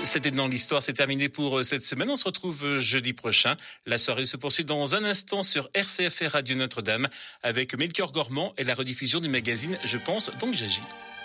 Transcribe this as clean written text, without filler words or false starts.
C'était dans l'histoire, c'est terminé pour cette semaine. On se retrouve jeudi prochain. La soirée se poursuit dans un instant sur RCF et Radio Notre-Dame avec Melchior Gormand et la rediffusion du magazine Je pense donc j'agis.